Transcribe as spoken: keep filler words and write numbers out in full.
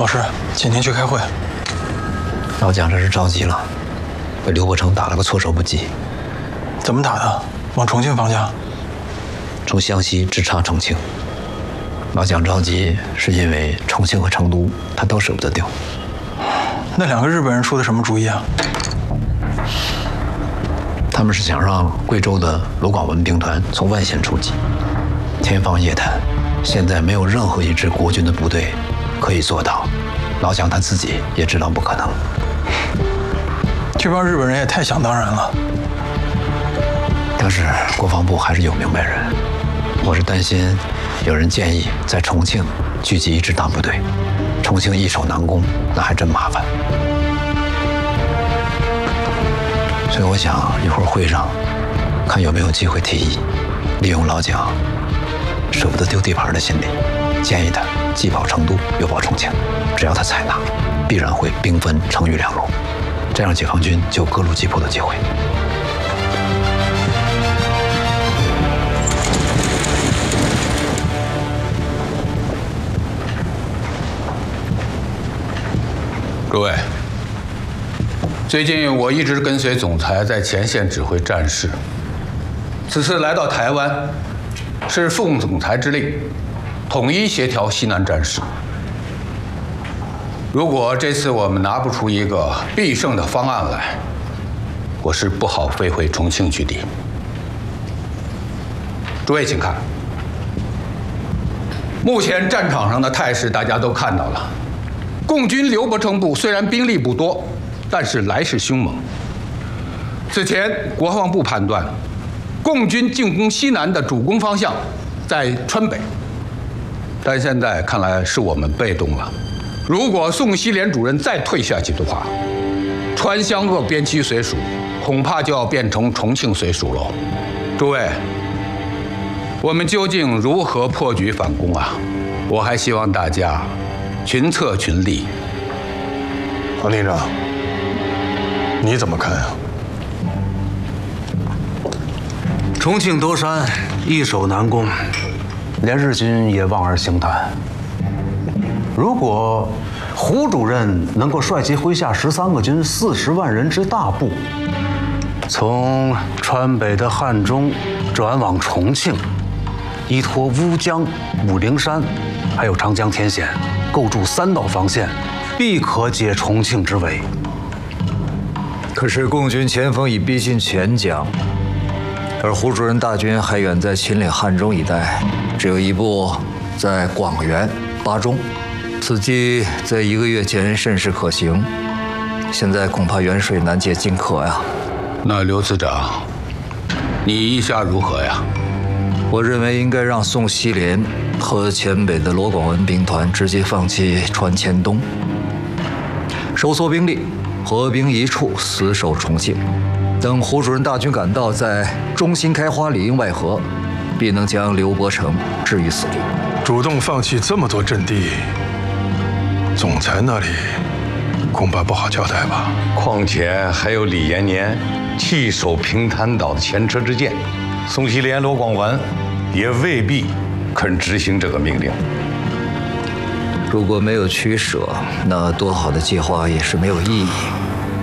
老师，请您去开会。 老蒋这是着急了，被刘伯承打了个措手不及。 怎么打的？往重庆方向？ 从湘西直插重庆。老蒋着急是因为重庆和成都他都舍不得丢。 那两个日本人出的什么主意啊？ 他们是想让贵州的罗广文兵团从外线出击，天方夜谭。现在没有任何一支国军的部队可以做到，老蒋他自己也知道不可能。 这帮日本人也太想当然了。 但是国防部还是有明白人，我是担心有人建议在重庆聚集一支大部队，重庆易守难攻，那还真麻烦。所以我想一会儿会上看有没有机会提议，利用老蒋舍不得丢地盘的心理，建议他既保成都又保重庆，只要他采纳，必然会兵分成渝两路，这样解放军就有各路击破的机会。 诸位，最近我一直跟随总裁在前线指挥战事，此次来到台湾，是奉总裁之令，统一协调西南战事。如果这次我们拿不出一个必胜的方案来，我是不好飞回重庆去的。诸位请看，目前战场上的态势大家都看到了。共军刘伯承部虽然兵力不多，但是来势凶猛。此前国防部判断，共军进攻西南的主攻方向在川北，但现在看来是我们被动了。如果宋希濂主任再退下去的话，川湘鄂边区绥署恐怕就要变成重庆绥署喽。诸位，我们究竟如何破局反攻啊？我还希望大家群策群力。 黄连长，你怎么看啊？ 重庆夺山，易守难攻，连日军也望而兴叹。如果胡主任能够率其麾下十三个军、四十万人之大部，从川北的汉中转往重庆，依托乌江、武陵山，还有长江天险，构筑三道防线，必可解重庆之围。 可是共军前锋已逼近钱江，而胡主任大军还远在秦岭汉中一带，只有一部在广元、巴中，此计在一个月前甚是可行，现在恐怕远水难解近渴呀。 那刘次长，你意下如何呀？ 我认为应该让宋希濂和黔北的罗广文兵团直接放弃川黔东，收缩兵力，合兵一处，死守重庆。等胡主任大军赶到，在中心开花里应外合，必能将刘伯承置于死地。 主动放弃这么多阵地，总裁那里恐怕不好交代吧？ 况且还有李延年弃守平潭岛的前车之鉴，宋希濂、罗广文也未必肯执行这个命令。 如果没有取舍，那多好的计划也是没有意义。